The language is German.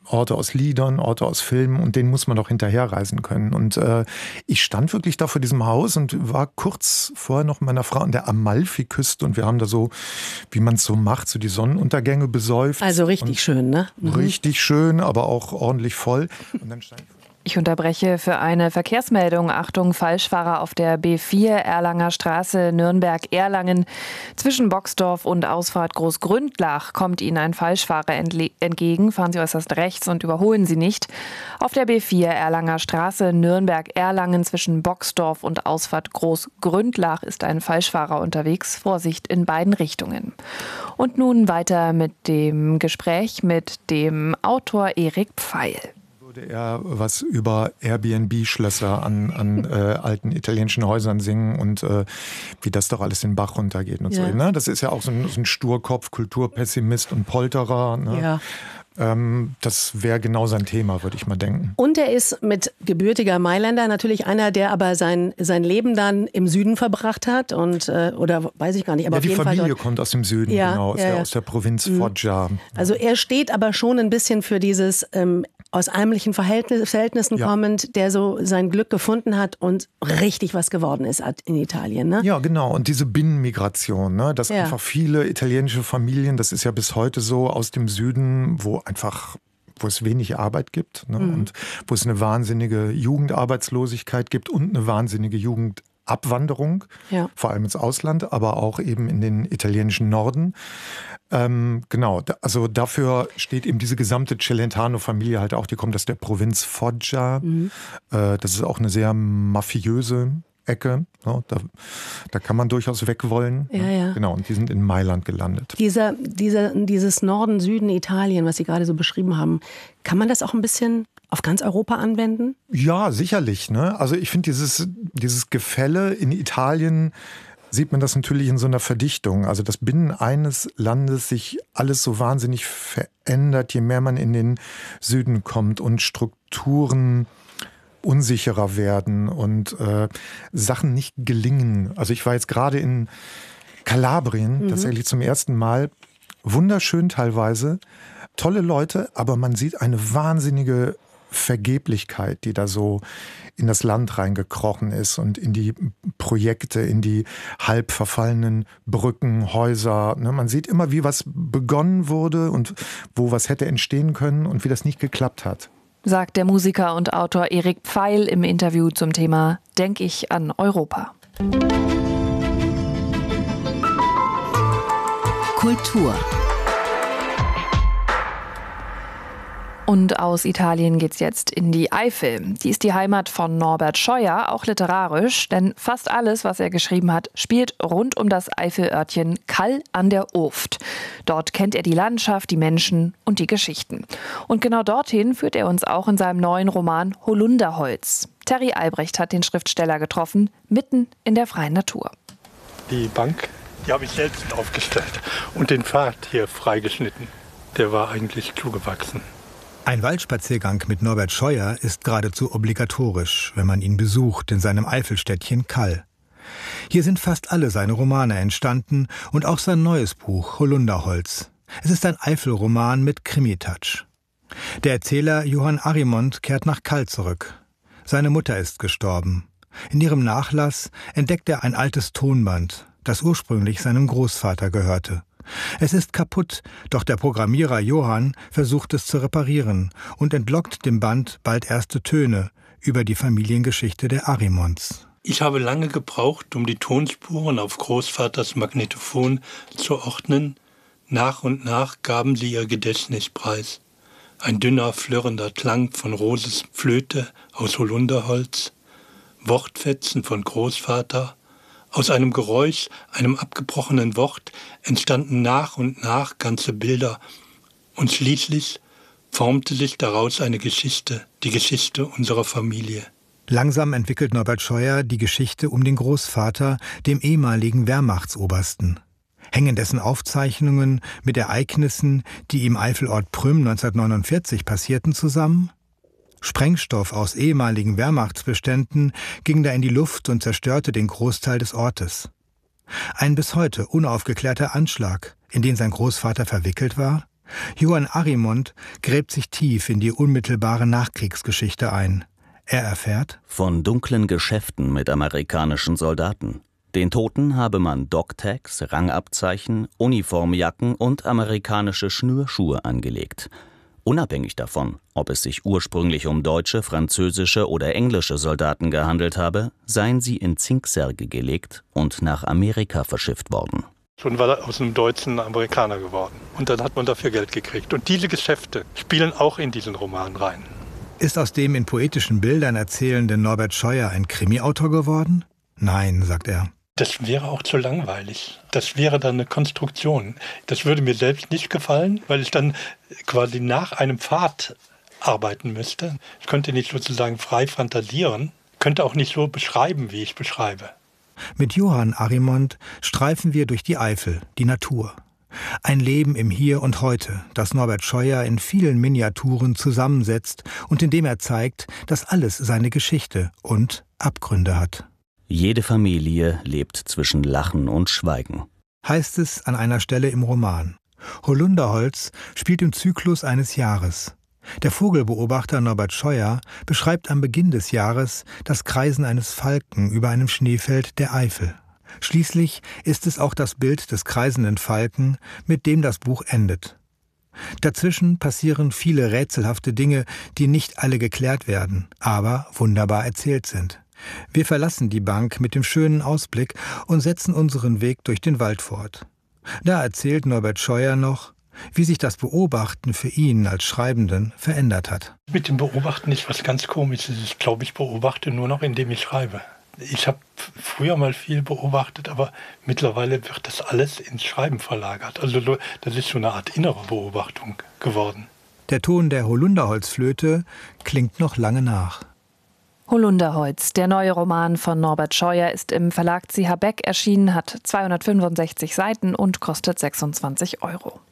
Orte aus Liedern, Orte aus Filmen und denen muss man doch hinterherreisen können. Und ich stand wirklich da vor diesem Haus und war kurz vorher noch mit meiner Frau an der Amalfiküste und wir haben da so, wie man es so macht, so die Sonnenuntergänge besäuft. Also richtig schön, ne? Richtig schön, aber auch ordentlich voll. Und dann stand Ich unterbreche für eine Verkehrsmeldung. Achtung, Falschfahrer auf der B4 Erlanger Straße, Nürnberg-Erlangen. Zwischen Boxdorf und Ausfahrt Großgründlach kommt Ihnen ein Falschfahrer entgegen. Fahren Sie äußerst rechts und überholen Sie nicht. Auf der B4 Erlanger Straße, Nürnberg-Erlangen zwischen Boxdorf und Ausfahrt Großgründlach ist ein Falschfahrer unterwegs. Vorsicht in beiden Richtungen. Und nun weiter mit dem Gespräch mit dem Autor Erik Pfeil. Würde er was über Airbnb-Schlösser an alten italienischen Häusern singen und wie das doch alles den Bach runtergeht und so. Ne? Das ist ja auch so ein Sturkopf, Kulturpessimist und Polterer. Ne? Ja. Das wäre genau sein Thema, würde ich mal denken. Und er ist mit gebürtiger Mailänder natürlich einer, der aber sein Leben dann im Süden verbracht hat und oder weiß ich gar nicht. Aber ja, auf jeden die Familie Fall kommt aus dem Süden, genau, aus der Provinz Foggia. Also er steht aber schon ein bisschen für dieses aus ärmlichen Verhältnissen kommend, der so sein Glück gefunden hat und richtig was geworden ist in Italien. Ne? Ja, genau. Und diese Binnenmigration, ne? Dass einfach viele italienische Familien, das ist ja bis heute so, aus dem Süden, wo es wenig Arbeit gibt, ne? Und wo es eine wahnsinnige Jugendarbeitslosigkeit gibt und eine wahnsinnige Jugendabwanderung, vor allem ins Ausland, aber auch eben in den italienischen Norden. Genau, also dafür steht eben diese gesamte Celentano-Familie halt auch, die kommt aus der Provinz Foggia. Das ist auch eine sehr mafiöse Ecke. Ja, da kann man durchaus weg wollen. Ja. Genau, und die sind in Mailand gelandet. Dieses Norden-Süden Italien, was Sie gerade so beschrieben haben, kann man das auch ein bisschen auf ganz Europa anwenden? Ja, sicherlich. Ne? Also ich finde dieses Gefälle in Italien sieht man das natürlich in so einer Verdichtung. Also dass binnen eines Landes sich alles so wahnsinnig verändert, je mehr man in den Süden kommt und Strukturen unsicherer werden und Sachen nicht gelingen. Also ich war jetzt gerade in Kalabrien, tatsächlich zum ersten Mal. Wunderschön teilweise, tolle Leute, aber man sieht eine wahnsinnige Vergeblichkeit, die da so in das Land reingekrochen ist und in die Projekte, in die halb verfallenen Brücken, Häuser. Ne? Man sieht immer, wie was begonnen wurde und wo was hätte entstehen können und wie das nicht geklappt hat. Sagt der Musiker und Autor Erik Pfeil im Interview zum Thema Denk ich an Europa. Kultur. Und aus Italien geht's jetzt in die Eifel. Die ist die Heimat von Norbert Scheuer, auch literarisch, denn fast alles, was er geschrieben hat, spielt rund um das Eifelörtchen Kall an der Urft. Dort kennt er die Landschaft, die Menschen und die Geschichten. Und genau dorthin führt er uns auch in seinem neuen Roman Holunderholz. Terry Albrecht hat den Schriftsteller getroffen, mitten in der freien Natur. Die Bank, die habe ich selbst aufgestellt und den Pfad hier freigeschnitten. Der war eigentlich zugewachsen. Ein Waldspaziergang mit Norbert Scheuer ist geradezu obligatorisch, wenn man ihn besucht in seinem Eifelstädtchen Kall. Hier sind fast alle seine Romane entstanden und auch sein neues Buch Holunderholz. Es ist ein Eifelroman mit Krimi-Touch. Der Erzähler Johann Arimont kehrt nach Kall zurück. Seine Mutter ist gestorben. In ihrem Nachlass entdeckt er ein altes Tonband, das ursprünglich seinem Großvater gehörte. Es ist kaputt, doch der Programmierer Johann versucht es zu reparieren und entlockt dem Band bald erste Töne über die Familiengeschichte der Arimonts. Ich habe lange gebraucht, um die Tonspuren auf Großvaters Magnetophon zu ordnen. Nach und nach gaben sie ihr Gedächtnis preis. Ein dünner, flirrender Klang von Roses Flöte aus Holunderholz, Wortfetzen von Großvater. Aus einem Geräusch, einem abgebrochenen Wort, entstanden nach und nach ganze Bilder. Und schließlich formte sich daraus eine Geschichte, die Geschichte unserer Familie. Langsam entwickelt Norbert Scheuer die Geschichte um den Großvater, dem ehemaligen Wehrmachtsobersten. Hängen dessen Aufzeichnungen mit Ereignissen, die im Eifelort Prüm 1949 passierten, zusammen? Sprengstoff aus ehemaligen Wehrmachtsbeständen ging da in die Luft und zerstörte den Großteil des Ortes. Ein bis heute unaufgeklärter Anschlag, in den sein Großvater verwickelt war? Johann Arimont gräbt sich tief in die unmittelbare Nachkriegsgeschichte ein. Er erfährt: Von dunklen Geschäften mit amerikanischen Soldaten. Den Toten habe man Dogtags, Rangabzeichen, Uniformjacken und amerikanische Schnürschuhe angelegt. Unabhängig davon, ob es sich ursprünglich um deutsche, französische oder englische Soldaten gehandelt habe, seien sie in Zinksärge gelegt und nach Amerika verschifft worden. Schon war er aus einem Deutschen ein Amerikaner geworden. Und dann hat man dafür Geld gekriegt. Und diese Geschäfte spielen auch in diesen Roman rein. Ist aus dem in poetischen Bildern erzählenden Norbert Scheuer ein Krimiautor geworden? Nein, sagt er. Das wäre auch zu langweilig. Das wäre dann eine Konstruktion. Das würde mir selbst nicht gefallen, weil ich dann quasi nach einem Pfad arbeiten müsste. Ich könnte nicht sozusagen frei fantasieren, könnte auch nicht so beschreiben, wie ich beschreibe. Mit Johann Arimont streifen wir durch die Eifel, die Natur. Ein Leben im Hier und Heute, das Norbert Scheuer in vielen Miniaturen zusammensetzt und in dem er zeigt, dass alles seine Geschichte und Abgründe hat. Jede Familie lebt zwischen Lachen und Schweigen, heißt es an einer Stelle im Roman. Holunderholz spielt im Zyklus eines Jahres. Der Vogelbeobachter Norbert Scheuer beschreibt am Beginn des Jahres das Kreisen eines Falken über einem Schneefeld der Eifel. Schließlich ist es auch das Bild des kreisenden Falken, mit dem das Buch endet. Dazwischen passieren viele rätselhafte Dinge, die nicht alle geklärt werden, aber wunderbar erzählt sind. Wir verlassen die Bank mit dem schönen Ausblick und setzen unseren Weg durch den Wald fort. Da erzählt Norbert Scheuer noch, wie sich das Beobachten für ihn als Schreibenden verändert hat. Mit dem Beobachten ist was ganz Komisches. Ich glaube, ich beobachte nur noch, indem ich schreibe. Ich habe früher mal viel beobachtet, aber mittlerweile wird das alles ins Schreiben verlagert. Also das ist so eine Art innere Beobachtung geworden. Der Ton der Holunderholzflöte klingt noch lange nach. Holunderholz, der neue Roman von Norbert Scheuer, ist im Verlag CH Beck erschienen, hat 265 Seiten und kostet 26 €.